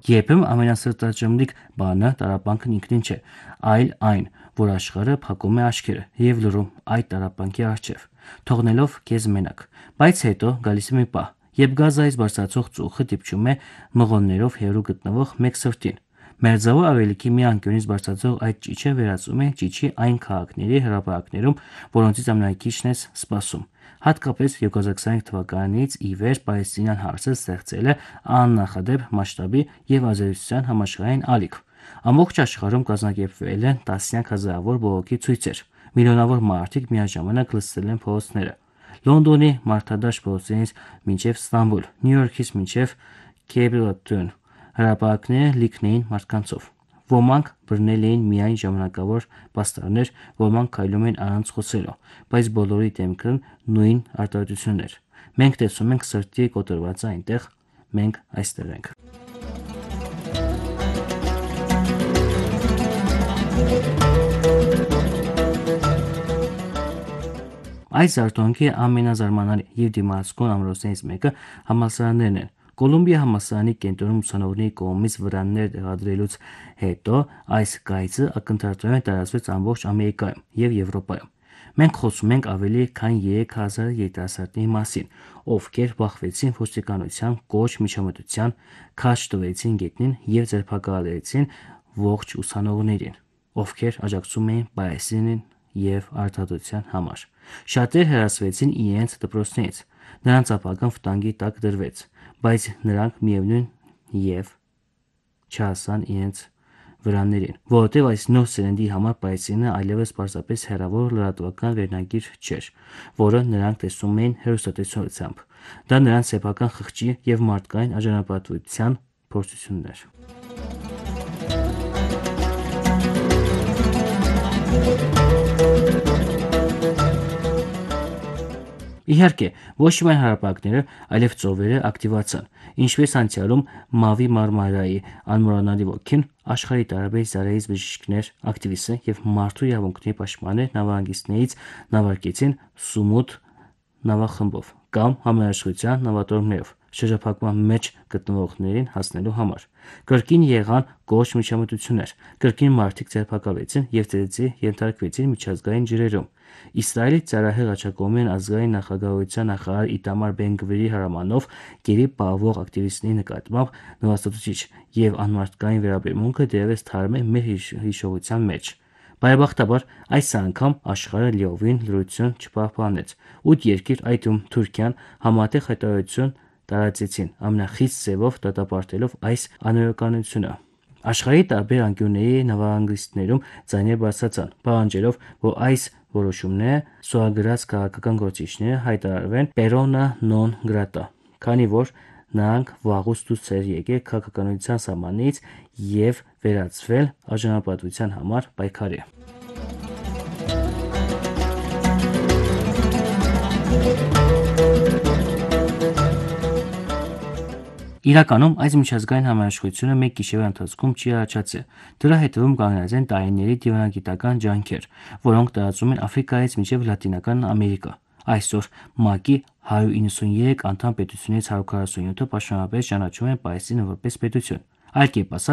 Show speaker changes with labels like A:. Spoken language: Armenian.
A: Երբեմն ամենասրտաճմլիկ բանը տառապանքն ինքնին չէ, այլ այն, որ աշխարհը փակում է աչքերը եւ լռում այդ տառապանքի առջեւ, թողնելով քեզ մենակ։ Բայց հետո գալիս է մի պահ, երբ Գազայից բարձրացող ծուխը դիպչում է մղոններով հեռու գտնվող մեկ սրտին։ Մերձավոր Ավելիքի մի անկյունից բարձրացող այդ ճիչը վերածում է ճիչի այն քաղաքների հրապարակներում, որոնցից ամենաքիչն ես սպասում։ Հատկապես 2025 թվականից ի վեր Պալեստինյան հարցը ստեղծել է աննախադեպ մասշտաբի եւ ազդեցության համաշխարհային ալիք։ Ամբողջ աշխարհում կազմակերպվել են տասնյակ հազարավոր բողոքի ցույցեր։ Միլիոնավոր մարդիկ միաժամանակ լցրել են փողոցները։ Լոնդոնի Մարտադաշտ փողոցից մինչև Ստամբուլ, Նյու Յորքից մինչև Քեյփթաուն հրապարակները լիքն էին մարդկանցով։ Ոմանք բռնել էին միայն ժամանակավոր պաստառներ, ոմանք քայլում էին առանց խոսելու, բայց բոլորի դեմքն նույն արտահայտությունն էր։ Մենք տեսնում ենք սրտի կոտրվածը այնտեղ, մենք այստեղ ենք։ Այս զարթոնքի ամենազարմանալի եւ դիմացկուն ամրոցներից մեկը համալսարաններն են։ Կոլումբիա համալսարանի կենտրոնում ուսանողների կողմից վրաններ տեղադրելուց հետո այս գայծը ակնթարթորեն տարածվեց ամբողջ Ամերիկայում եւ Եվրոպայում։ Մենք խոսում ենք ավելի քան 3000 երիտասարդների մասին, ովքեր բախվեցին ոստիկանության կոչ միջամտության, քաջ տվեցին գետնին եւ ձերբակալեցին ողջ ուսանողներին, ովքեր աջակցում էին Պալեստինին եւ արտադրության համար։ Շատեր հեռացվեցին իրենց դպրոցներից, նրանց ապագան վտանգի տակ դրվեց, բայց նրանք միևնույն եւ չհասան իրենց վրաններին, որովհետև այս նոր սերնդի համար Պալեստինը այլևս պարզապես հեռավոր լրատվական վերնագիր չէր, որը նրանք տեսնում էին հեռուստատեսությամբ։ Դա նրանց սեփական խղճի եւ մարդկային արժանապատվության փորձությունն էր։ Իհարկե, ոչ միայն հրապարակները, այլև ծովերը ակտիվացան, ինչպես անցյալում Մավի Մարմարայի անմոռանալի ոգին, աշխարհի տարբեր ծայրերից բժիշկներ, ակտիվիստներ եւ մարդու իրավունքների պաշտպաններ նավահանգիստներից նավարկեցին Սումուտ նավախմբով կամ համերաշխության նավատորմներով շրջափակման մեջ գտնվողներին հասնելու համար։ Կրկին եղան գորշ միջամտություններ, կրկին մարդիկ ձերբակալվեցին եւ ծեծի ենթարկվեցին միջազգային ջրերում։ Իսրայելի ծառահեղ աջակողմյան ազգային նախագահության նախարար Իտամար Բեն-Գվիրի հրամանով գերի պահվող ակտիվիստների նկատմամբ նվաստացուցիչ եւ անմարդկային վերաբերմունքը դեռևս թարմ է մեր հիշողության մեջ։ Բարեբախտաբար այս անգամ աշխարհը լիովին լրություն չպահպանեց։ 8 երկիր, այդ թվում Թուրքիան, համատեղ հայտարարություն տարածեցին ամենախիստ ձևով դատապարտելով այս անօրինականությունը։ Աշխարհի տարբեր անկյունների նավահանգիստներում ձայներ բարձրացան, պահանջելով, որ այս որոշումները սոահագրած քաղաքական գործիչները հայտարարվեն persona non grata, քանի որ նրանք վաղուց դուրս էր եկել քաղաքականության սահմանից եւ վերածվել արժանապատվության համար պայքարի։ Իրականում այս միջազգային համերաշխությունը մեկ գիշերվա ընթացքում չի առաջացել։ Դրա հետևում կանգնած են տարիների դիվանագիտական ջանքեր, որոնք տարածվում են Աֆրիկայից մինչև Լատինական Ամերիկա։ Այսօր ՄԱԿ-ի 193 անդամ պետություններից 147-ը պաշտոնապես ճանաչում են Պալեստինը որպես պետություն։ Այլ կերպ ասած,